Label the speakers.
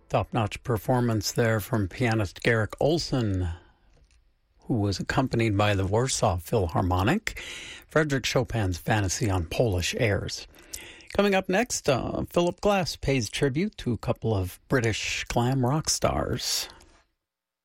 Speaker 1: Top-notch performance there from pianist Garrick Olson, who was accompanied by the Warsaw Philharmonic, Frederick Chopin's Fantasy on Polish airs. Coming up next, Philip Glass pays tribute to a couple of British glam rock stars.